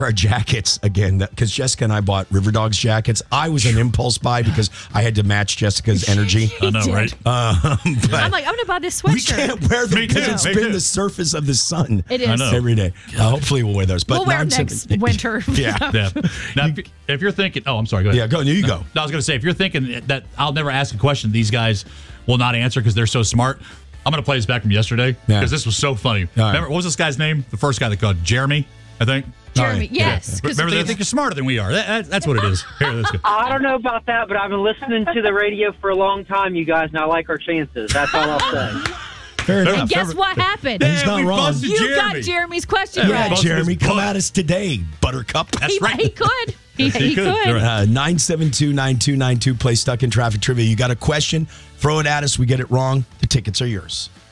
our jackets again, because Jessica and I bought River Dogs jackets. I was an impulse buy because I had to match Jessica's energy. I know, right? But I'm like, I'm going to buy this we sweatshirt. can't wear them Me too, because it's me been too. the surface of the sun. It is. I know. Every day. Hopefully we'll wear those. But We'll wear them next winter. Yeah. Yeah. Now, if you're thinking, I'm sorry, go ahead. Yeah, go. You go. No, I was going to say, if you're thinking that I'll never ask a question these guys will not answer because they're so smart, I'm going to play this back from yesterday because this was so funny. right. Remember, what was this guy's name? The first guy that called Jeremy, I think. Jeremy, yes. Remember, they think you're smarter than we are. That's what it is. Here, let's go. I don't know about that, but I've been listening to the radio for a long time, you guys, and I like our chances. That's all I'll say. Fair enough. And guess what happened? He's not we wrong. busted You Jeremy. got Jeremy's question Yeah, right. Jeremy, come butt. at us today, Buttercup. That's right. He could. He could. You're right. 972-9292. Play Stuck in Traffic Trivia. You got a question? Throw it at us. We get it wrong. The tickets are yours.